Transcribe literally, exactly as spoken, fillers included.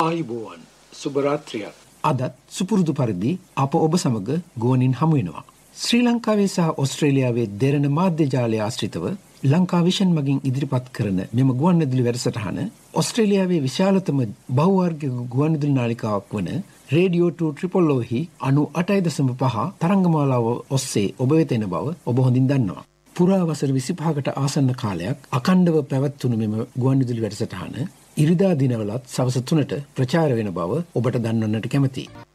ආයුබෝවන් සුබ රාත්‍රියක්. අදත් සුපුරුදු පරිදි අප ඔබ සමග ගුවනින් හමු වෙනවා. ශ්‍රී ලංකාවේ සහ ඕස්ට්‍රේලියාවේ දෙරණ මාධ්‍ය ජාලය ආශ්‍රිතව ලංකා විෂන් මගින් ඉදිරිපත් කරන මෙම ගුවන්විදුලි වැඩසටහන ඕස්ට්‍රේලියාවේ විශාලතම බහුවර්ගික ගුවන්විදුලි නාලිකාවක් වන රේඩියෝ ටූ ට්‍රිපල් ඔ හි අනු අටයි දශම පහ තරංගමාලාව ඔස්සේ ඔබ වෙත එන බව ඔබ හොඳින් දන්නවා. පුරා වසර විසිපහකට ආසන්න කාලයක් අඛණ්ඩව පැවැත්වුණු මෙම ගුවන්විදුලි වැඩසටහන ඉරිදා දිනවලත් සවස තුනට ප්‍රචාර වෙන බව ඔබට දන්වන්නට කැමැතියි.